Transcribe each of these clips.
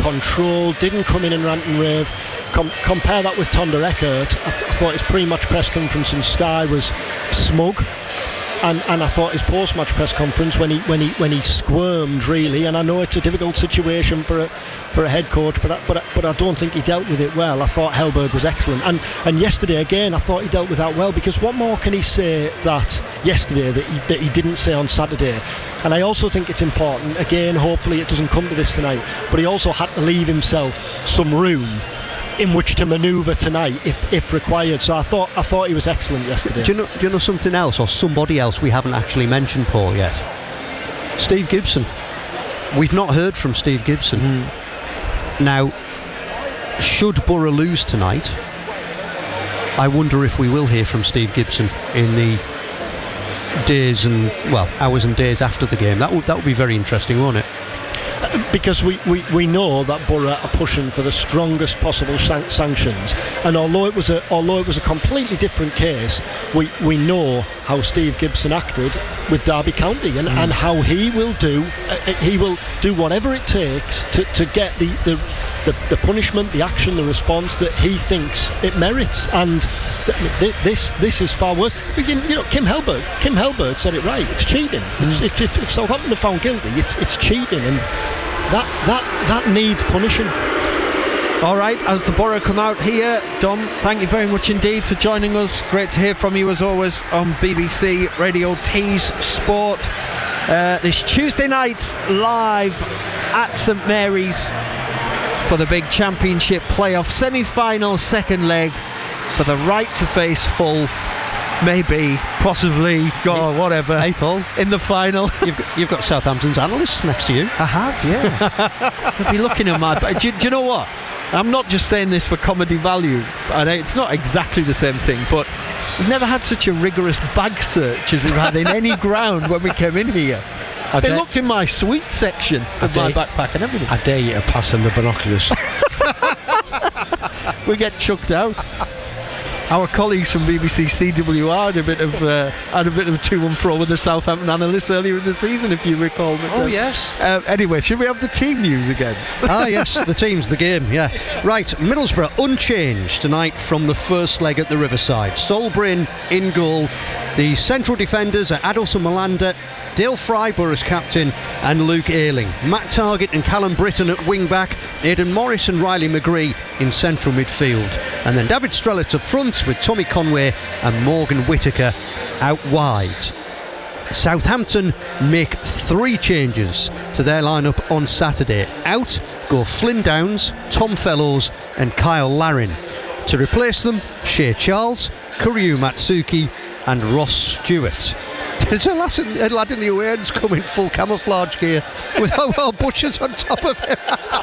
control, didn't come in and rant and rave. Compare that with Tonder Eckert. I thought his pre-match press conference in Sky was smug, and I thought his post-match press conference when he squirmed really. And I know it's a difficult situation for a head coach, but I don't think he dealt with it well. I thought Hellberg was excellent, and yesterday again I thought he dealt with that well, because what more can he say that yesterday that he didn't say on Saturday? And I also think it's important, again, hopefully it doesn't come to this tonight, but he also had to leave himself some room in which to manoeuvre tonight if required. So I thought he was excellent yesterday. Do you know something else, or somebody else we haven't actually mentioned, Paul, yet? Steve Gibson. We've not heard from Steve Gibson. Now, should Borough lose tonight, I wonder if we will hear from Steve Gibson in the hours and days after the game. That would be very interesting, won't it? Because we know that Borough are pushing for the strongest possible sanctions, and although it was a completely different case, we know how Steve Gibson acted with Derby County, and how he will do whatever it takes to get the punishment, the action, the response that he thinks it merits. And this is far worse. Kim Hellberg said it right. It's cheating. If Southampton are found guilty, it's cheating, and that needs punishing. All right, as the Borough come out here, Dom, thank you very much indeed for joining us. Great to hear from you as always on BBC Radio Tees Sport. This Tuesday night live at St Mary's for the big Championship playoff semi-final second leg for the right to face Hull, maybe, possibly, whatever. Hey, Paul, in the final. You've got Southampton's analysts next to you. I have, yeah. They'll be looking at my back. Do you know what? I'm not just saying this for comedy value, and it's not exactly the same thing, but we've never had such a rigorous bag search as we've had in any ground when we came in here. They looked in my sweet section of my backpack and everything. I dare you to pass them the binoculars. We get chucked out. Our colleagues from BBC CWR had a bit of to and fro with the Southampton analysts earlier in the season, if you recall. Oh yes. Anyway, should we have the team news again? Yes, the teams, the game, yeah. Right, Middlesbrough unchanged tonight from the first leg at the Riverside. Solbrin in goal. The central defenders are Adelson Malanda, Dale Freiburg as captain, and Luke Ayling. Matt Targett and Callum Britton at wing-back, Aidan Morris and Riley McGree in central midfield. And then David Strelitz up front with Tommy Conway and Morgan Whittaker out wide. Southampton make 3 changes to their lineup on Saturday. Out go Flynn Downs, Tom Fellows and Kyle Larin. To replace them, Shea Charles, Kuryu Matsuki and Ross Stewart. There's a lad in the away end's come in full camouflage gear with our butchers on top of him.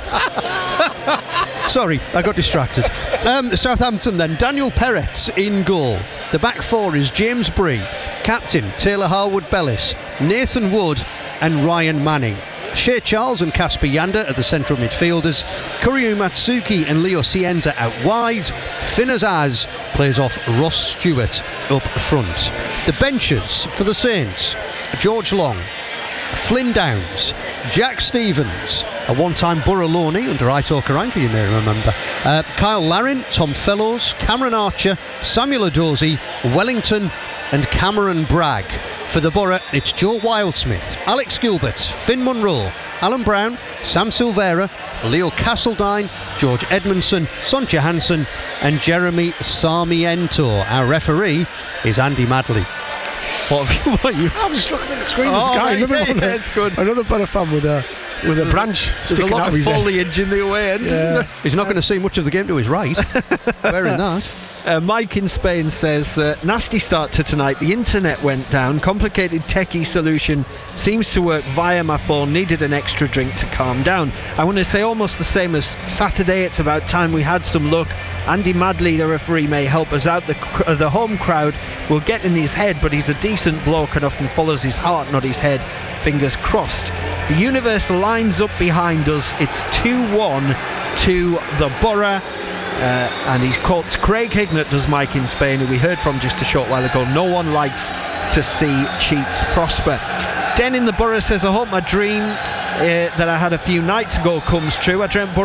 Sorry, I got distracted. Southampton then, Daniel Perrett in goal. The back 4 is James Bree, captain Taylor Harwood-Bellis, Nathan Wood and Ryan Manning. Shea Charles and Casper Yander are the central midfielders. Kuryu Matsuki and Leo Cienza out wide. Finn Azaz plays off Ross Stewart up front. The benches for the Saints: George Long, Flynn Downs, Jack Stevens, a one-time Borough loanee under Aitor Karanka, you may remember, Kyle Larin, Tom Fellows, Cameron Archer, Samuel Adozie, Wellington and Cameron Bragg. For the Borough, it's Joe Wildsmith, Alex Gilbert, Finn Munro, Alan Brown, Sam Silvera, Leo Castledine, George Edmondson, Sonja Hansen and Jeremy Sarmiento. Our referee is Andy Madley. What have you? I'm just looking at the screen. There's a guy, it's good. Another Borough fan with a branch. There's a lot of foliage in the away end, isn't there? He's not going to see much of the game to his right. Wearing that. Mike in Spain says, nasty start to tonight. The internet went down. Complicated techie solution seems to work via my phone. Needed an extra drink to calm down. I want to say almost the same as Saturday. It's about time we had some luck. Andy Madley, the referee, may help us out. The home crowd will get in his head, but he's a decent bloke and often follows his heart, not his head. Fingers crossed. The universe lines up behind us. It's 2-1 to the Borough. And he's caught Craig Hignett, does Mike in Spain, who we heard from just a short while ago. No one likes to see cheats prosper. Den in the Borough says, I hope my dream that I had a few nights ago comes true. I dreamt Borough